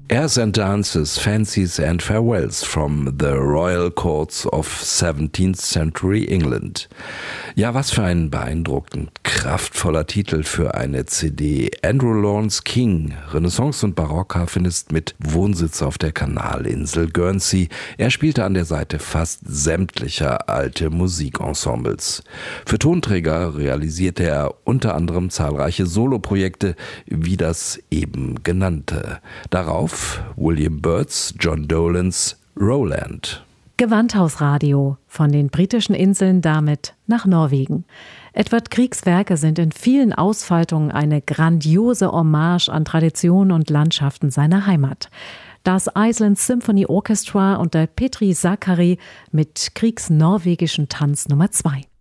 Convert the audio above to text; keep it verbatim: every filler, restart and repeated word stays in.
Airs and Dances, Fancies and Farewells from the Royal Courts of seventeenth Century England. Ja, was für ein beeindruckend kraftvoller Titel für eine C D. Andrew Lawrence King, Renaissance- und Barockharfenist mit Wohnsitz auf der Kanalinsel Guernsey. Er spielte an der Seite fast sämtlicher alte Musikensembles. Für Tonträger realisierte er unter anderem zahlreiche Soloprojekte, wie das eben genannte. Darauf William Byrds, John Dolans Roland. Gewandhausradio, von den britischen Inseln damit nach Norwegen. Edvard Griegs Werke sind in vielen Ausfaltungen eine grandiose Hommage an Traditionen und Landschaften seiner Heimat. Das Iceland Symphony Orchestra unter Petri Sakari mit Griegs norwegischen Tanz Nummer zwei.